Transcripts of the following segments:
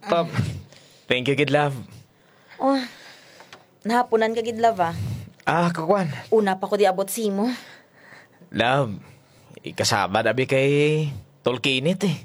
Pop, thank you, good love. Oh, nahapunan ka gid love ah. Kakuan. Una pa ko di abot simo. Love, ikasaba dabi kay Tolkienit eh.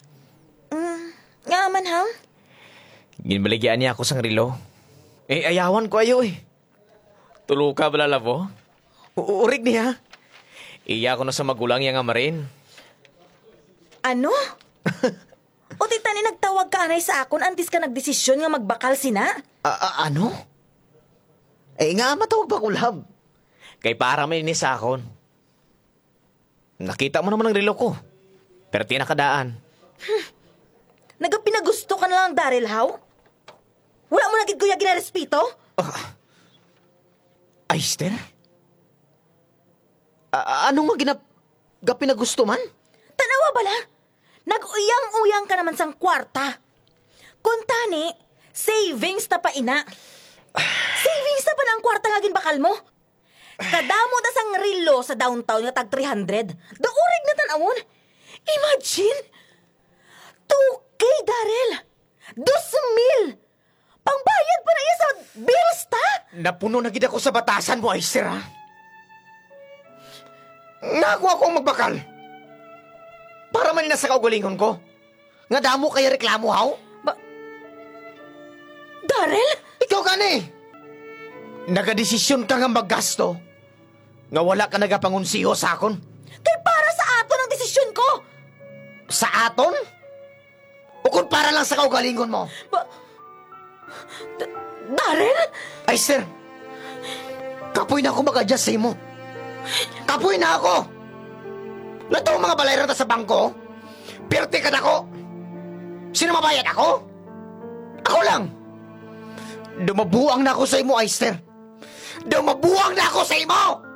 Nga man ha? Ginbaligyan niya ako sang rilo. Ayawan ko ayo eh. Tulo ka bala lavo? Urig niya. Iya ko na sa magulang yang amarin. Ano? O tita ni nagtawag ka anay sa akon antes ka nagdesisyon nga magbakal sina? Ano? Nga matawag ba ko, love? Kay para may ni sa akon. Nakita mo naman ang rilo ko. Pero tinakadaan. Nagapinagusto ka na lang Daryl how? Wala mo nagid kuya ginarespeto? Aister? Ano nga gapinagusto man? Tanawa bala? Nag-uyang-uyang ka naman sang kwarta. Kung tani, savings na pa ina. Savings na pa na ang kwarta nga ginbakal mo. Kadamo na sang rilo sa downtown nga tag 300. Daurig na tanawon. Imagine! 2K, Daryl! 2,000! Pangbayad pa na iya sa bills ta? Napuno na gid ako sa batasan mo, Aister, ha? Naku ako ang magbakal. Para man na sa kaugalingon ko. Nga damo kaya reklamo, haw? Daryl? Ikaw ka ni. Nagadesisyon ka nga maggasto. Nga wala ka nagapangunsiho sa akon. Kay para sa aton ang desisyon ko! Sa aton? O kung para lang sa kaugalingon mo? Daryl? Ay, sir. Kapoy na ako mag-adjust sa imo. Kapoy na ako. Lato ang mga balayran ta sa bangko. Pirte ka na ako. Sino mabayad ako? Ako lang. Dumabuang na ako sa imo, Aister. Dumabuang na ako sa imo!